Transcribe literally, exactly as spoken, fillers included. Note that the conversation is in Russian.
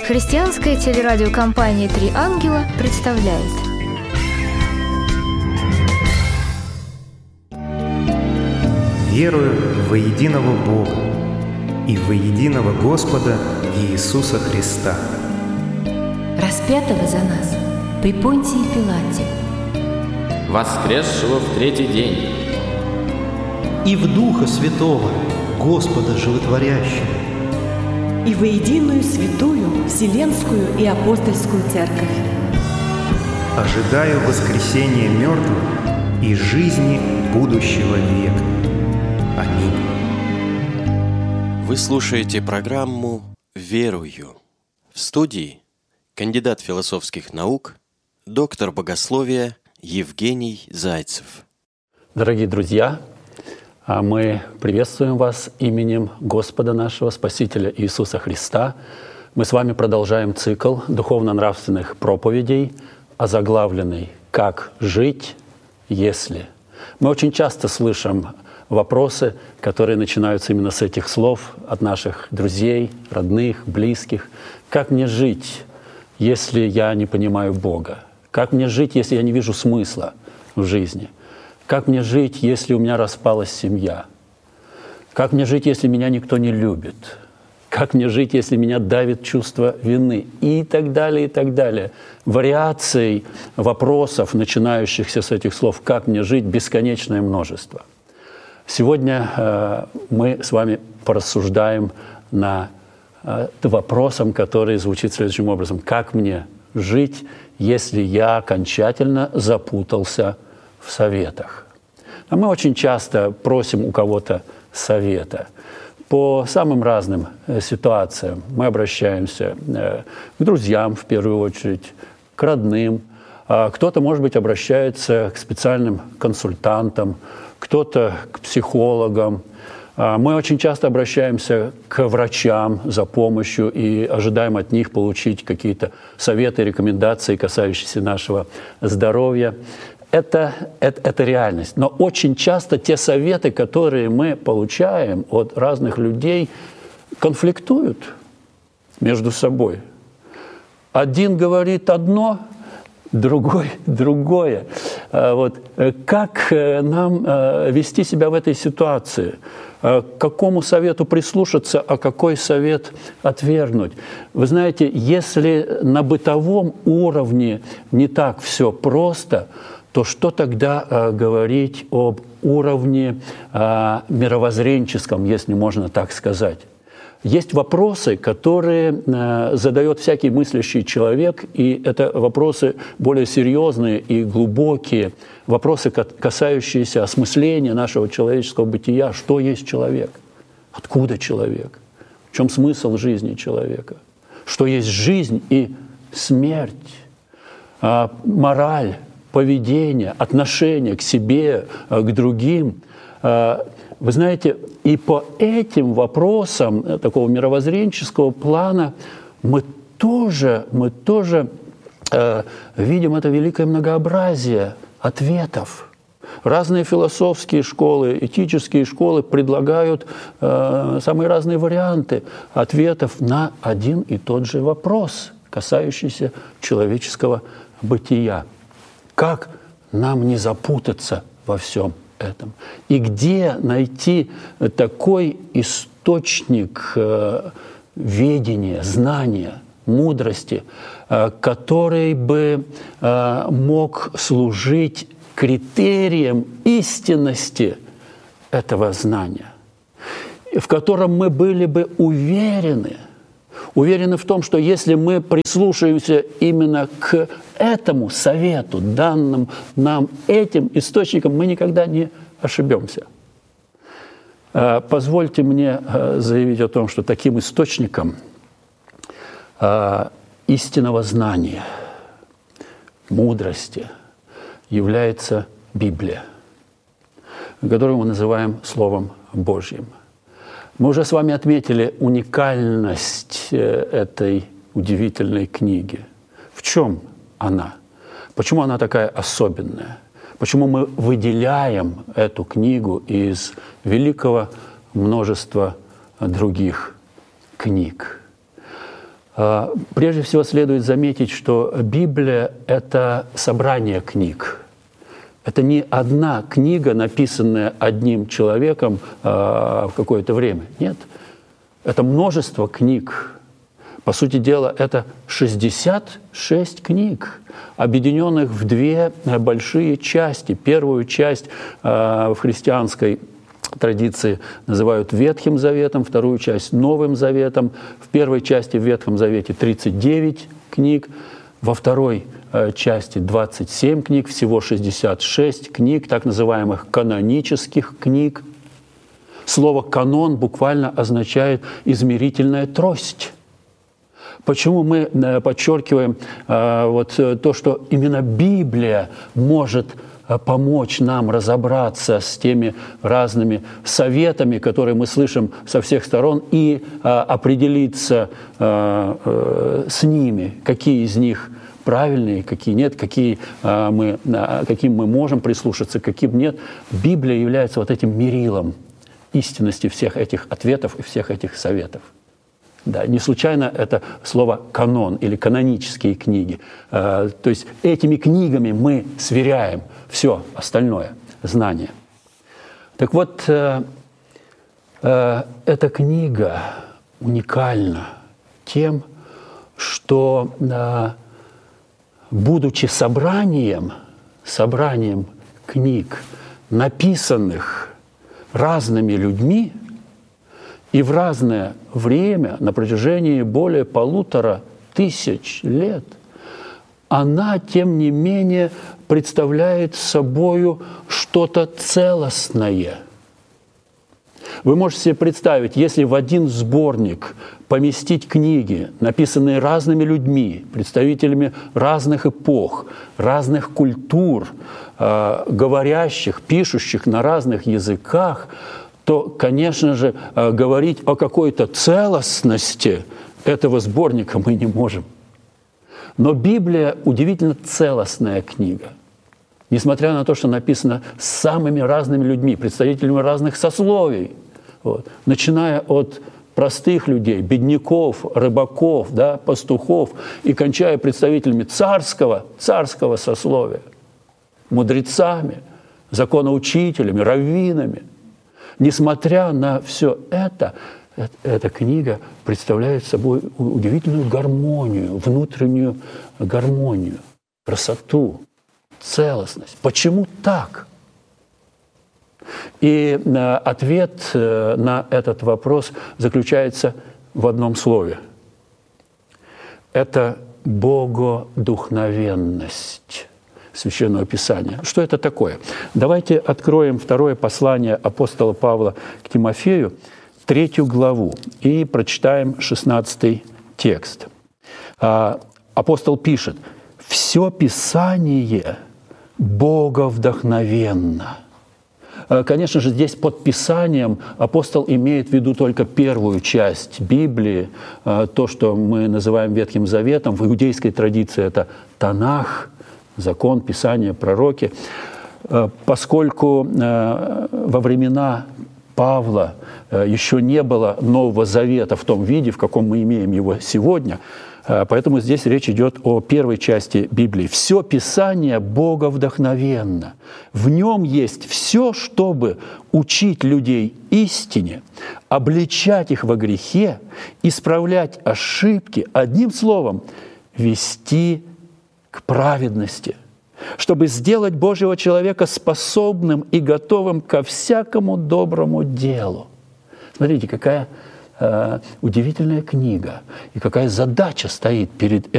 Христианская телерадиокомпания «Три ангела» представляет. Верую во единого Бога и во единого Господа Иисуса Христа, распятого за нас при Понтии Пилате, воскресшего в третий день, и в Духа Святого, Господа Животворящего, и во единую святую Вселенскую и Апостольскую Церковь. ожидаю воскресения мертвых и жизни будущего века. Аминь. Вы слушаете программу «Верую». В студии кандидат философских наук, доктор богословия Евгений Зайцев. Дорогие друзья, мы приветствуем вас именем Господа нашего Спасителя Иисуса Христа. Мы с вами продолжаем цикл духовно-нравственных проповедей, озаглавленный «Как жить, если?». Мы очень часто слышим вопросы, которые начинаются именно с этих слов от наших друзей, родных, близких. Как мне жить, если я не понимаю Бога? Как мне жить, если я не вижу смысла в жизни? Как мне жить, если у меня распалась семья? Как мне жить, если меня никто не любит? Как мне жить, если меня давит чувство вины? И так далее, и так далее. Вариаций вопросов, начинающихся с этих слов «как мне жить», бесконечное множество. Сегодня э, мы с вами порассуждаем над э, вопросом, который звучит следующим образом. Как мне жить, если я окончательно запутался в советах? А мы очень часто просим у кого-то совета. По самым разным э, ситуациям мы обращаемся э, к друзьям, в первую очередь, к родным. А кто-то, может быть, обращается к специальным консультантам, кто-то к психологам. Мы очень часто обращаемся к врачам за помощью и ожидаем от них получить какие-то советы, рекомендации, касающиеся нашего здоровья. Это, это, это реальность. Но очень часто те советы, которые мы получаем от разных людей, конфликтуют между собой. Один говорит одно, другой – другое. Вот. Как нам вести себя в этой ситуации? К какому совету прислушаться, а какой совет отвергнуть? Вы знаете, если на бытовом уровне не так все просто, то что тогда говорить об уровне мировоззренческом, если можно так сказать? Есть вопросы, которые э, задает всякий мыслящий человек, и это вопросы более серьезные и глубокие, вопросы, касающиеся осмысления нашего человеческого бытия. Что есть человек? Откуда человек? В чем смысл жизни человека? Что есть жизнь и смерть? Э, мораль, поведение, отношение к себе, э, к другим. Э, Вы знаете, и по этим вопросам такого мировоззренческого плана мы тоже, мы тоже э, видим это великое многообразие ответов. Разные философские школы, этические школы предлагают э, самые разные варианты ответов на один и тот же вопрос, касающийся человеческого бытия. Как нам не запутаться во всем этом? И где найти такой источник э, ведения, знания, мудрости, э, который бы э, мог служить критерием истинности этого знания, в котором мы были бы уверены, уверены в том, что если мы прислушаемся именно к этому совету, данным нам этим источником, мы никогда не ошибемся. Позвольте мне заявить о том, что таким источником истинного знания, мудрости является Библия, которую мы называем Словом Божьим. Мы уже с вами отметили уникальность этой удивительной книги. В чем она? Почему она такая особенная? Почему мы выделяем эту книгу из великого множества других книг? Прежде всего следует заметить, что Библия – это собрание книг. Это не одна книга, написанная одним человеком в какое-то время. Нет. Это множество книг. По сути дела, это шестьдесят шесть книг, объединенных в две большие части. Первую часть в христианской традиции называют Ветхим Заветом, вторую часть Новым Заветом. В первой части в Ветхом Завете тридцать девять книг, во второй части двадцать семь книг, всего шестьдесят шесть книг, так называемых канонических книг. Слово «канон» буквально означает «измерительная трость». Почему мы подчеркиваем вот то, что именно Библия может помочь нам разобраться с теми разными советами, которые мы слышим со всех сторон, и определиться с ними, какие из них правильные, какие нет, какие мы, каким мы можем прислушаться, каким нет. Библия является вот этим мерилом истинности всех этих ответов и всех этих советов. Да, не случайно это слово «канон» или «канонические книги». То есть этими книгами мы сверяем все остальное знание. Так вот, эта книга уникальна тем, что, будучи собранием, собранием книг, написанных разными людьми, и в разное время, на протяжении более полутора тысяч лет, она, тем не менее, представляет собою что-то целостное. Вы можете себе представить, если в один сборник поместить книги, написанные разными людьми, представителями разных эпох, разных культур, э, говорящих, пишущих на разных языках, то, конечно же, говорить о какой-то целостности этого сборника мы не можем. Но Библия удивительно целостная книга. Несмотря на то, что написано с самыми разными людьми, представителями разных сословий, вот, начиная от простых людей, бедняков, рыбаков, да, пастухов, и кончая представителями царского, царского сословия, мудрецами, законоучителями, раввинами. Несмотря на все это, эта книга представляет собой удивительную гармонию, внутреннюю гармонию, красоту, целостность. Почему так? И ответ на этот вопрос заключается в одном слове. Это богодухновенность Священного Писания. Что это такое? Давайте откроем второе послание апостола Павла к Тимофею, третью главу, и прочитаем шестнадцатый текст. Апостол пишет: «Все Писание боговдохновенно». Конечно же, здесь под Писанием апостол имеет в виду только первую часть Библии, то, что мы называем Ветхим Заветом. В иудейской традиции это Танах, закон, Писание, пророки. Поскольку во времена Павла еще не было Нового Завета в том виде, в каком мы имеем его сегодня, поэтому здесь речь идет о первой части Библии. «Все Писание боговдохновенно. В нем есть все, чтобы учить людей истине, обличать их во грехе, исправлять ошибки, одним словом, вести к праведности, чтобы сделать Божьего человека способным и готовым ко всякому доброму делу». Смотрите, какая э, удивительная книга и какая задача стоит перед